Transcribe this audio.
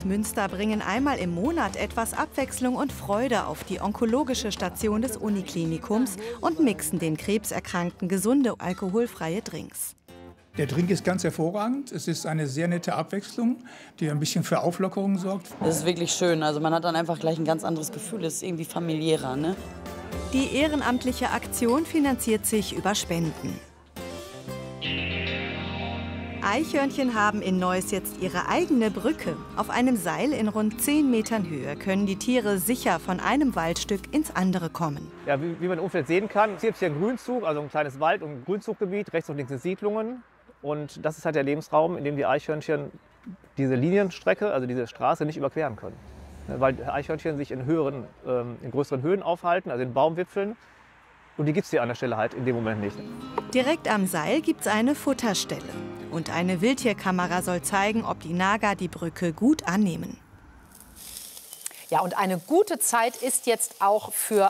Münster bringen einmal im Monat etwas Abwechslung und Freude auf die onkologische Station des Uniklinikums und mixen den Krebserkrankten gesunde, alkoholfreie Drinks. Der Drink ist ganz hervorragend. Es ist eine sehr nette Abwechslung, die ein bisschen für Auflockerung sorgt. Das ist wirklich schön. Also man hat dann einfach gleich ein ganz anderes Gefühl. Es ist irgendwie familiärer, ne? Die ehrenamtliche Aktion finanziert sich über Spenden. Eichhörnchen haben in Neuss jetzt ihre eigene Brücke. Auf einem Seil in rund 10 Metern Höhe können die Tiere sicher von einem Waldstück ins andere kommen. Ja, wie man im Umfeld sehen kann, hier ist hier ein Grünzug, also ein kleines Wald- und Grünzuggebiet. Rechts und links sind Siedlungen. Und das ist halt der Lebensraum, in dem die Eichhörnchen diese Linienstrecke, also diese Straße, nicht überqueren können. Weil Eichhörnchen sich in größeren Höhen aufhalten, also in Baumwipfeln. Und die gibt es hier an der Stelle halt in dem Moment nicht. Direkt am Seil gibt es eine Futterstelle. Und eine Wildtierkamera soll zeigen, ob die Nager die Brücke gut annehmen. Ja, und eine gute Zeit ist jetzt auch für